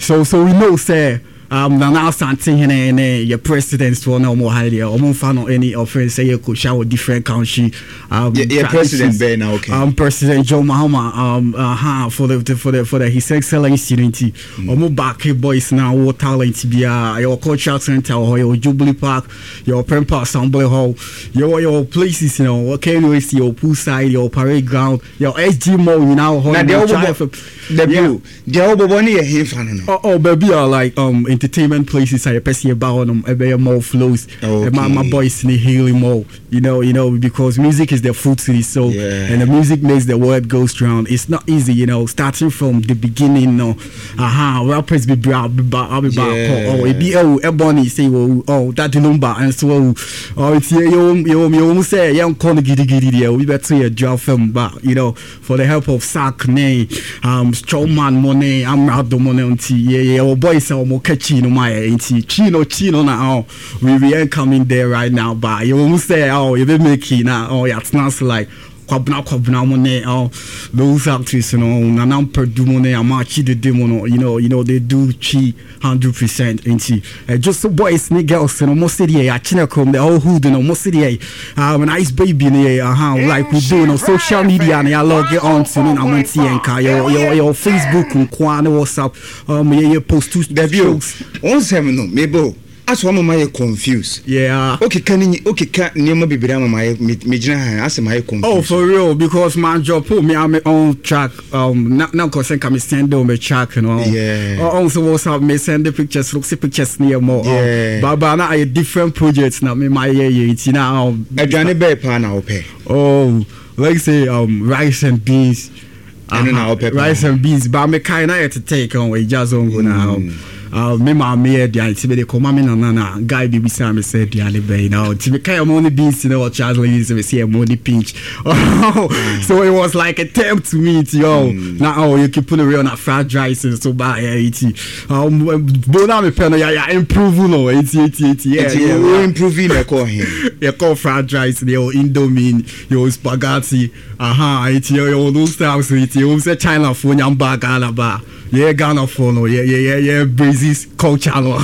So we know say Nana Santin and your presidents for no more high there. Or found any offense say you could show different country. President Ben now, okay. President Joe Mahama for the His Excellency unity. Or back boys now what talent be your cultural center or your Jubilee Park, your Prempah Assembly Hall, your places, you know, okay, you see your poolside, your parade ground, your SG Mall, you know, oh baby are like entertainment places I see about them more flows. My boys in the Haley Mall, you know, because music is the food to the soul, and the music makes the world goes round. It's not easy, you know, starting from the beginning, rappers be back, Ebony say, that number, and so, it's you say, young corner giddy, we better say a job film back, you know, for the help of Sack, Strongman money, I'm out the money on tea, boys are more catchy no my Chino now. We ain't coming there right now, but you will say, you be making now, it's not like kwabna money, those actors, you know, Nanam per do money, Amachi the demo, you know, they do chi 100% into just so boys, girls, you know, most city, Chinacom, the whole hood, you know, most city, nice baby, like we do, you know, social media, and I log it on to, you know, your Facebook, and Kwana, WhatsApp, you post two videos. On seven, maybe. As one my confused. Yeah. Okay, can near be my major as my confused. Oh, for real, because my job put me on my own track. Now concern can send on my track, you know. Yeah. Also, WhatsApp me send the pictures, look see pictures near more. Yeah. But now I different projects now. Me my it's now. I Johnny Bear pan now pay. Oh, like say rice and beans. Rice and beans. But me kind of to take on with jazz on go now. Me mama dia ti be de koma me na guy be bisa me say dia le be now ti be kai money beans you know Charles Lewis me say money pinch. So it was like a attempt to meet yo now you can put it real on fried rice and so bad bona me pen ya improve no yeah improving the call him you call fried rice the indomie your spaghetti it's your those styles you say China for nyamba Ghana ba Ghana for no Brazil's culture no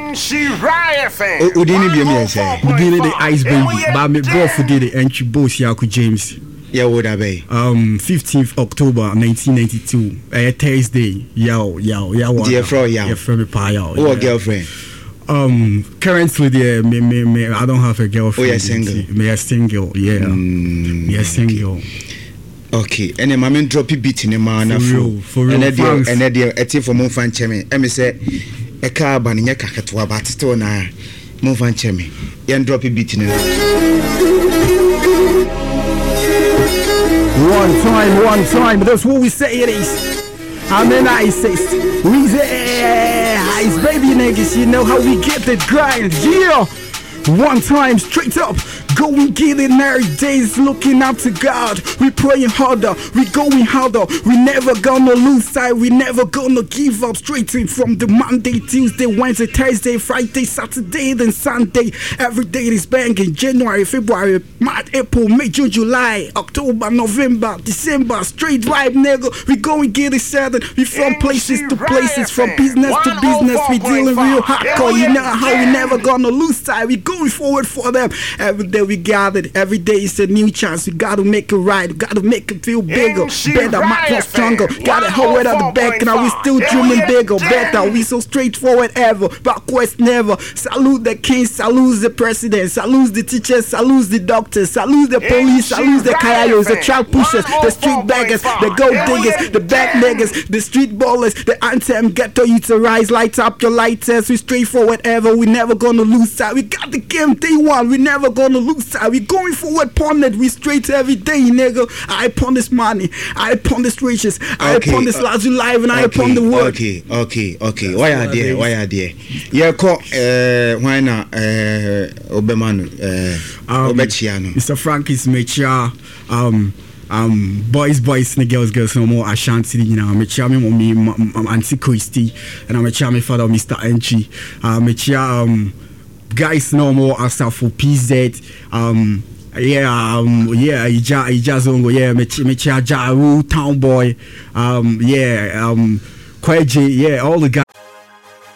Udini be me say Udini the ice baby but me bro for did the entry boss Yaku James. Yeah, would I be 15th October 1992 Thursday dear fro yeah from me pa or girlfriend currently there me I don't have a girlfriend. Oh, you're single. Me a single, yeah. Me a single. Okay, and then my man drop a beat in the man for real. And then a tip for Monfan Chemi. And me say a car banning a cacatua, but still now Monfan Chemi. And drop a beat in the one time. That's what we say it is. And then I say, we say, ice baby niggas, you know how we get the grind, yeah. One time, straight up, going get it every days, looking up to God. We praying harder, we going harder. We never gonna lose sight, we never gonna give up. Straight in from the Monday, Tuesday, Wednesday, Thursday, Friday, Saturday, then Sunday. Every day is banging. January, February, March, April, May, June, July, October, November, December. Straight vibe, nigga. We going get it settled. We from places to places, from business to business. We dealing real hardcore. You know how we never gonna lose sight. We going forward for them. Every day we got it. Every day is a new chance. We gotta make it right. We gotta make it feel bigger, better, much more stronger. Gotta hold it at the back. Now we still dreaming bigger, better. We so straightforward ever, backwards never. Salute the king, salute the president, salute the teachers, salute the doctors, salute the police, salute the kayayos, the track pushers, the street beggars, the gold diggers, the back niggas, the street ballers, the anthem ghetto you to rise, light up your lighters. We straightforward ever. We never gonna lose sight. We got the game day one. We never gonna lose sight. We going forward upon it. We straight every day, nigga. I upon this money. I upon this riches. I upon this large life, and I upon the world. Okay. Why are there? Yeah, call why not Obemanu Obechiano. Mr. Frank is mature. Boys, girls, no more Ashanti, you know. Me chia me Auntie Christy, and I'm a chia me father Mr. Enchi. Me chia guys no more Asa for PZ. Ija Zongo, me chia Jaru, Town Boy, Kweji, all the guys.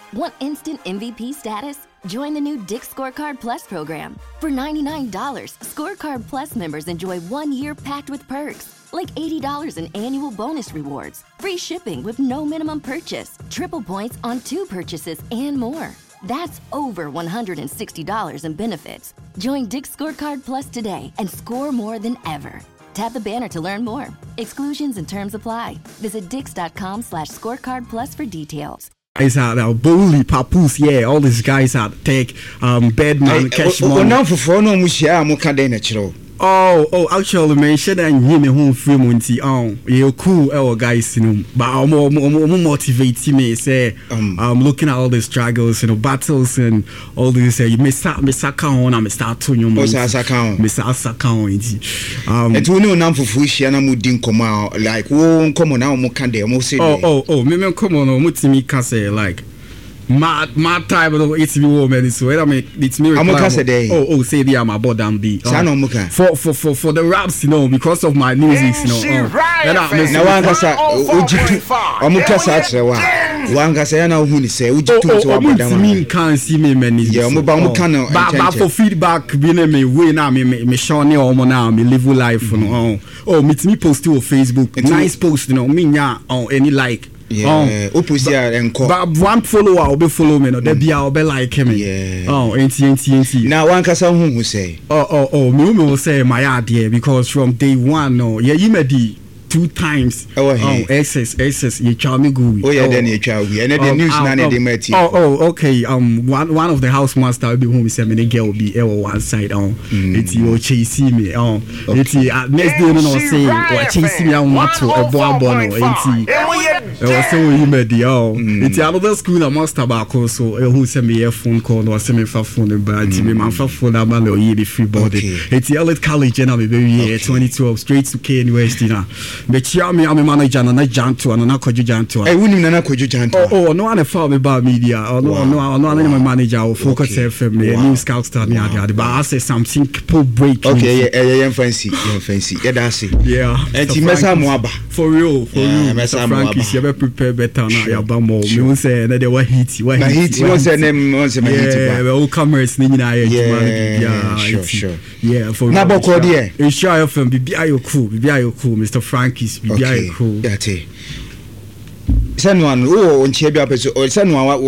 Want instant MVP status? Join the new Dick's Scorecard Plus program. For $99, Scorecard Plus members enjoy 1 year packed with perks, like $80 in annual bonus rewards, free shipping with no minimum purchase, triple points on 2 purchases, and more. That's over $160 in benefits. Join Dick's Scorecard Plus today and score more than ever. Tap the banner to learn more. Exclusions and terms apply. Visit dix.com/scorecardplus for details. Guys out there, Bully, Papoose, yeah, all these guys out there, Bedman, Cash Money. Oh, actually, man, shit, and him home film when you cool, our guys, you know, but I'm more motivating me, say, looking at all the struggles, you know, battles and all this, you miss account, I start to you, miss account, and we know now for Fushi and I'm doing come out, like, won't come on now, Mokande, maybe come on, Mutimi can say, like, my time it's me woman so I mean it's me say the am about them be for the raps, you know, because of my music, you know. Now one kasa na hu ni say uji to abodam me can see me many yeah mo ba mo kan but for feedback be na me way na me show ne omo na me live life, you know. Meet me post to Facebook, nice post, you know, me nya on any like. Yeah, but one follower will be follow me, no, they be I'll be like him. Yeah. NT. Now one kasa who say. Me will say my idea because from day one, no, yeah, you made the 2 times. SS, you tell me good. Then you tell me. And then the news none they met you. Okay. One of the house master will be home. Say me the girl will be one side. It's you chasing me. It's next day no say or chasing me on what to a bono. It's so you made the it's another school a master back also. Who send me a phone call or send me for phone but me man for phone man or the free body. It's Elite College and I'm very 2012 straight to K University now. But I'm a manager and I jump to and I could jump to. I wouldn't know could you jump to. No one found about media. No, I'm my manager or Focus FM, New Scout Star. But I say something people break. Okay, yeah, fancy. Yeah, that's it. Yeah, and he mess up for real. Mr. Frankie's you better prepare better now. Yeah, but more. You say that they were hit. Why hit? What's the name? Yeah, all cameras. Yeah, sure. Yeah, for now, Bokodia. In Shy FM, be cool, Mr. Frankie's. Okay, cool. That's it. Someone on Chebia or someone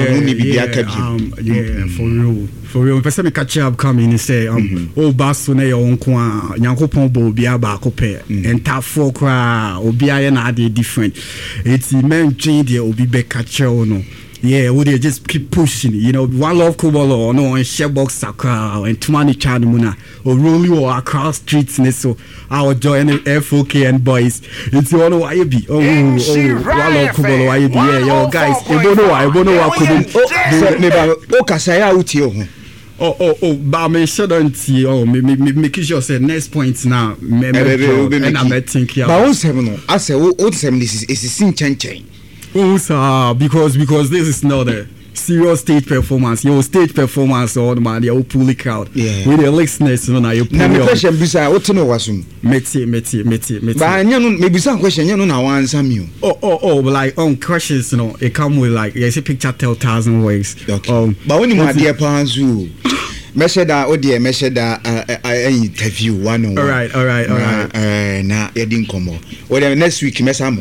for real. Person me catch up come in and say Basune onkwa Nyankopon bo bia ba ko pe entafo kra obi aye na ade different. It's men dream there obi be catch no. Yeah, would they just keep pushing? You know, one love Kubolo or no, and Shebox Sakra and Tumani Chanimuna or Rolly or across streets. So our join FOK and boys. It's you know why you be. One love Kubolo, why you be? Yeah, yo, guys, I don't know what could be. Kasaya out you. But me shouldn't see. Make sure say next point now. And I'm thinking. But also, I say, what 70 is a sin change. Because this is not a serious stage performance. Your stage performance on man, you pull it out. Yeah. With the listeners, you know, you pull it out. Question, Bisa, what to know was Meti. But maybe some question, you know, now answer me. Like questions, you know, it come with like there's a picture tell 1,000 ways. Okay. But when you my dear parents who measure that interview one on. All right. Nah, you didn't come on. Well, next week, next week,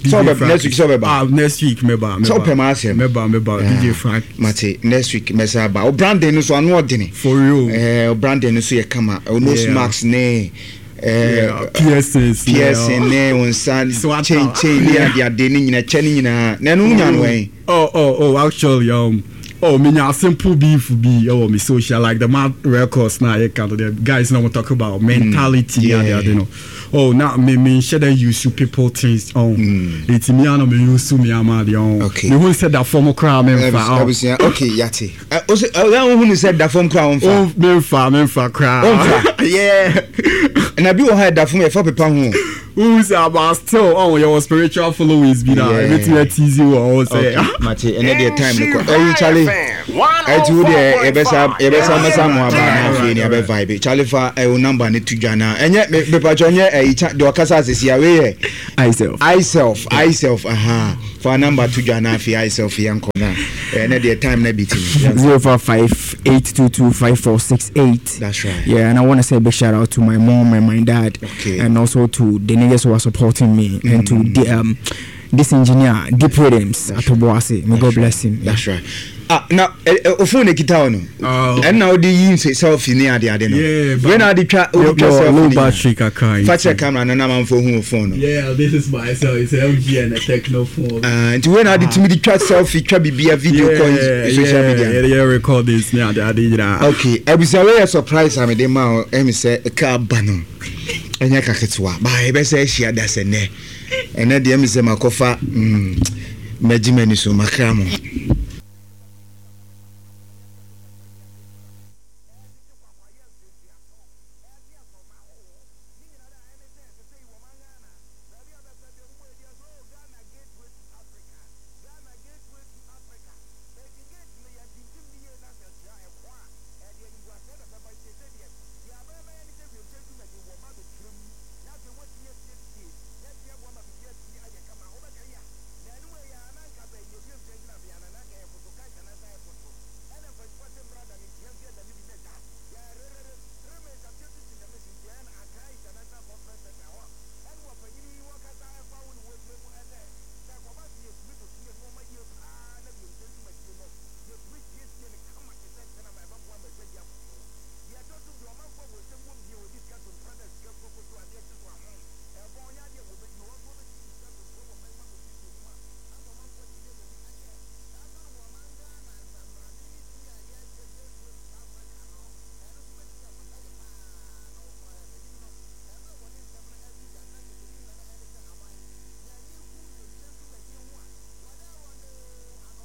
DJ Frank. Mate, next week, Messaba. O Brandon, so I'm not dinner. For you. Brandon, so you come out. O no smacks, nay. PSN, nay, on Sun, chain, they are dinning in a chenning in a Nanunian way. Actually, me a simple beef be me social like the mad records now. The guys now talk about mentality. You know. Now me share use you people things. It's me and me use to me amadi. Okay. Me who said that form crowd me okay, yati. Also, who said that form crowd me crowd. Yeah. And I be had that for me for people who. who's about still oh your spiritual followers be now everything that easy or say Mate and the time Charlie I told you ebesa mo aba na afi ni abe vibe Charlie fa e number ne tudwana enye me pajonye e de okasa asesi awe I self for number tudwana afi I self yankona and the time na beating 04582254468. That's right. Yeah, and I want to say a big shout out to my mom and my dad, and also to the niggas who are supporting me, and to the this engineer, Deep Rhythms at Obuasi. May God bless him. That's right. Now, phone guitar no. And now the use selfie near the other. Yeah, when I the low battery car. Fetch a camera and I'm for whom phone. Yeah, this is myself. It's LG and a techno phone. And when I did to me the chat selfie, can be a video call social media. Yeah, record this now. Okay, I was a surprise. I'm a demo. I say a car banner. And I can't but I say she had that and then the Emmy say my coffee. Majimeni so makramo